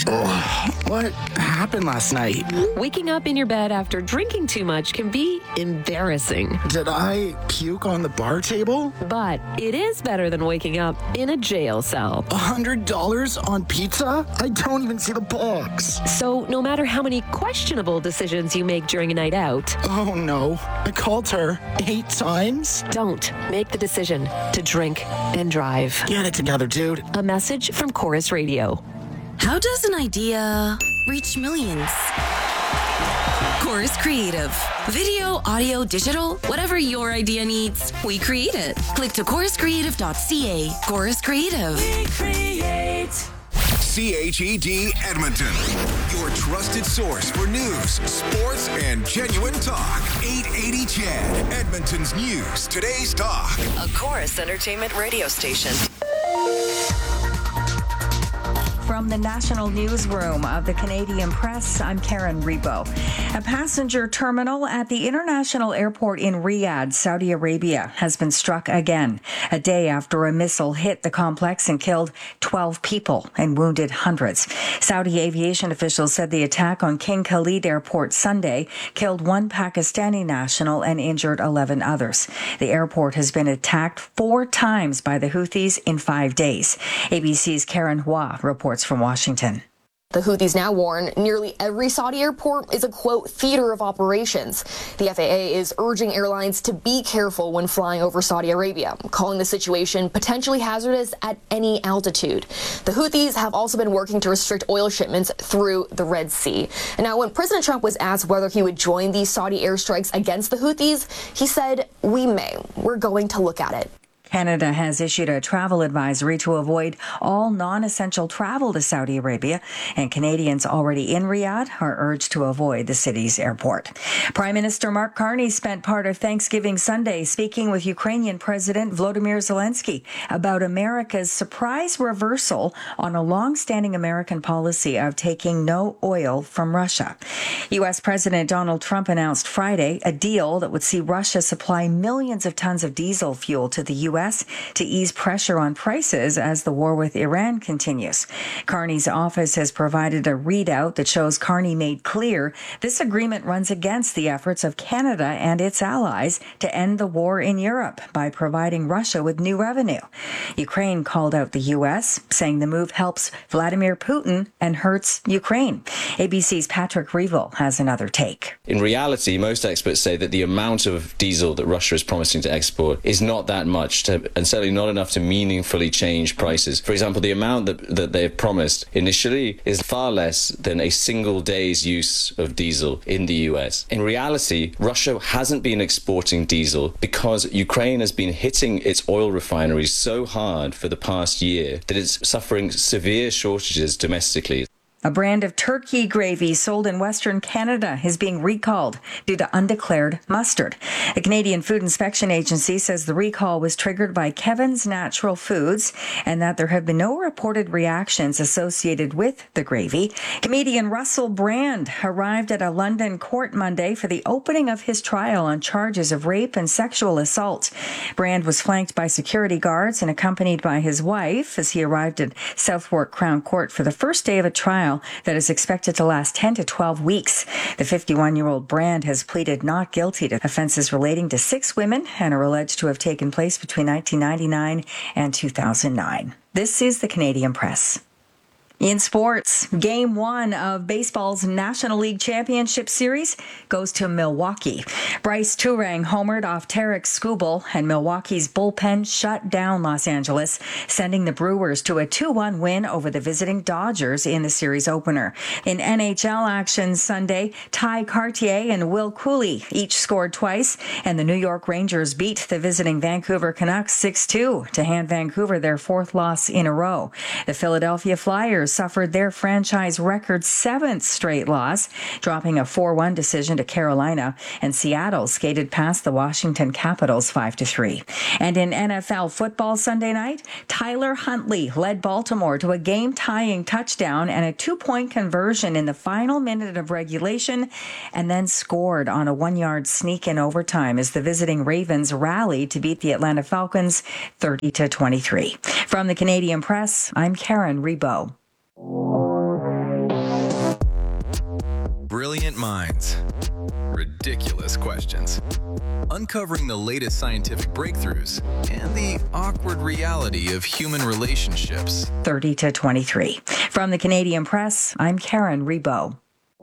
What happened last night? Waking up in your bed after drinking too much can be embarrassing. Did I puke on the bar table? But it is better than waking up in a jail cell. $100 on pizza? I don't even see the box. So no matter how many questionable decisions you make during a night out, Oh no, I called her 8 times? don't make the decision to drink and drive. Get it together, dude. A message from Chorus Radio. How does an idea reach millions? Chorus Creative. Video, audio, digital, whatever your idea needs, we create it. Click to choruscreative.ca. Chorus Creative. We create. CHED Edmonton, your trusted source for news, sports, and genuine talk. 880 CHED, Edmonton's news, today's talk. A Chorus Entertainment radio station. From the National Newsroom of the Canadian Press, I'm Karen Rebo. A passenger terminal at the International Airport in Riyadh, Saudi Arabia, has been struck again, a day after a missile hit the complex and killed 12 people and wounded hundreds. Saudi aviation officials said the attack on King Khalid Airport Sunday killed one Pakistani national and injured 11 others. The airport has been attacked 4 times by the Houthis in 5 days. ABC's Karen Hua reports from Washington. The Houthis now warn nearly every Saudi airport is a, quote, theater of operations. The FAA is urging airlines to be careful when flying over Saudi Arabia, calling the situation potentially hazardous at any altitude. The Houthis have also been working to restrict oil shipments through the Red Sea. And now when President Trump was asked whether he would join these Saudi airstrikes against the Houthis, he said, "We may. We're going to look at it." Canada has issued a travel advisory to avoid all non-essential travel to Saudi Arabia, and Canadians already in Riyadh are urged to avoid the city's airport. Prime Minister Mark Carney spent part of Thanksgiving Sunday speaking with Ukrainian President Volodymyr Zelensky about America's surprise reversal on a long-standing American policy of taking no oil from Russia. U.S. President Donald Trump announced Friday a deal that would see Russia supply millions of tons of diesel fuel to the U.S. to ease pressure on prices as the war with Iran continues. Carney's office has provided a readout that shows Carney made clear this agreement runs against the efforts of Canada and its allies to end the war in Europe by providing Russia with new revenue. Ukraine called out the U.S., saying the move helps Vladimir Putin and hurts Ukraine. ABC's Patrick Reeville has another take. In reality, most experts say that the amount of diesel that Russia is promising to export is not that much, and certainly not enough to meaningfully change prices. For example, the amount that they have promised initially is far less than a single day's use of diesel in the US. In reality, Russia hasn't been exporting diesel because Ukraine has been hitting its oil refineries so hard for the past year that it's suffering severe shortages domestically. A brand of turkey gravy sold in Western Canada is being recalled due to undeclared mustard. The Canadian Food Inspection Agency says the recall was triggered by Kevin's Natural Foods and that there have been no reported reactions associated with the gravy. Comedian Russell Brand arrived at a London court Monday for the opening of his trial on charges of rape and sexual assault. Brand was flanked by security guards and accompanied by his wife as he arrived at Southwark Crown Court for the first day of a trial that is expected to last 10 to 12 weeks. The 51-year-old Brand has pleaded not guilty to offenses relating to 6 women and are alleged to have taken place between 1999 and 2009. This is the Canadian Press. In sports, Game 1 of baseball's National League Championship Series goes to Milwaukee. Bryce Turang homered off Tarek Skubal, and Milwaukee's bullpen shut down Los Angeles, sending the Brewers to a 2-1 win over the visiting Dodgers in the series opener. In NHL action Sunday, Ty Cartier and Will Cooley each scored twice, and the New York Rangers beat the visiting Vancouver Canucks 6-2 to hand Vancouver their 4th loss in a row. The Philadelphia Flyers suffered their franchise record 7th straight loss, dropping a 4-1 decision to Carolina, and Seattle skated past the Washington Capitals 5-3. And in NFL football Sunday night, Tyler Huntley led Baltimore to a game-tying touchdown and a 2-point conversion in the final minute of regulation, and then scored on a 1-yard sneak in overtime as the visiting Ravens rallied to beat the Atlanta Falcons 30-23. From the Canadian Press, I'm Karen Rebo. Brilliant minds. Ridiculous questions. Uncovering the latest scientific breakthroughs and the awkward reality of human relationships. 30 to 23. From the Canadian Press, I'm Karen Rebo.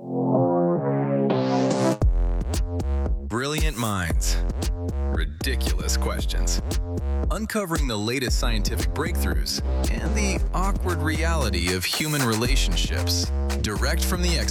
Brilliant minds. Ridiculous questions. Uncovering the latest scientific breakthroughs and the awkward reality of human relationships. Direct from the experts.